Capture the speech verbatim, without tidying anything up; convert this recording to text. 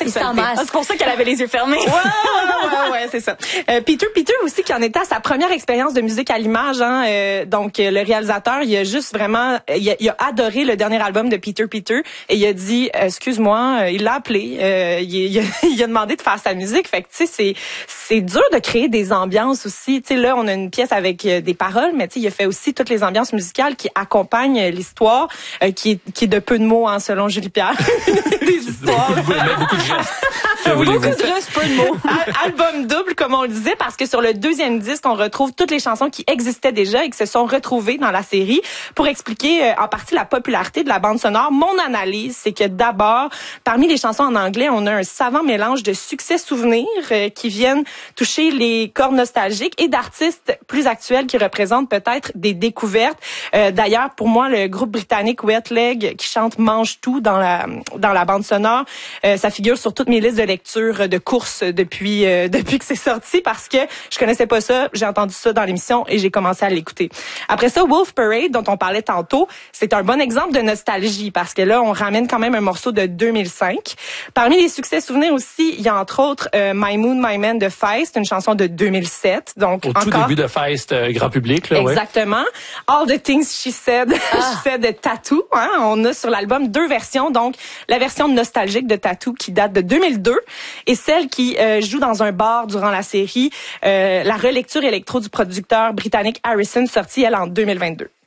Il s'en masse. C'est pour ça qu'elle avait les yeux fermés. Ouais, ouais, ouais, ouais, c'est ça. Euh, Peter Peter aussi qui en était à sa première expérience de musique à l'image. Hein, euh, donc euh, le réalisateur, il a juste vraiment, il a, il a adoré le dernier album de Peter Peter et il a dit, euh, excuse-moi, euh, il l'a appelé, euh, il, il, a, il a demandé de faire sa musique. Fait que tu sais, c'est c'est dur de créer des ambiances aussi. Tu sais là, on a une pièce avec euh, des paroles, mais tu sais, il a fait aussi toutes les ambiances musicales qui accompagnent l'histoire, euh, qui est qui est de peu de mots, hein, selon Julie Pierre. Des histoires. Beaucoup, beaucoup de gestes. Beaucoup de gestes, peu de mots. Album double, comme on le disait, parce que sur le deuxième disque, on retrouve toutes les chansons qui existaient déjà et qui se sont retrouvées dans la série. Pour expliquer euh, en partie la popularité de la bande sonore, mon analyse, c'est que d'abord, parmi les chansons en anglais, on a un savant mélange de succès-souvenirs euh, qui viennent toucher les cordes nostalgiques et d'artistes plus actuels qui représentent peut-être des découvertes. Euh, d'ailleurs, pour moi, le groupe britannique Wet Leg qui chante Mange tout dans la dans la bande sonore, euh, ça figure sur toutes mes listes de lecture de courses depuis euh, depuis que c'est sorti parce que je connaissais pas ça, j'ai entendu ça dans l'émission et j'ai commencé à l'écouter. Après ça, Wolf Parade dont on parlait tantôt, c'est un bon exemple de nostalgie parce que là on ramène quand même un morceau de deux mille cinq. Parmi les succès souvenirs aussi, il y a entre autres euh, My Moon My Man de Feist, une chanson de deux mille sept. Donc au encore tout début de Feist euh, grand public là, exactement. Ouais. All the Things She Said, ah. She Said de Tattoo, hein, on a sur l'album deux versions, donc la version nostalgique de Tattoo qui date de deux mille deux et celle qui euh, joue dans un bar durant la série, euh, la relecture électro du producteur britannique Harrison, sortie elle en deux mille vingt-deux.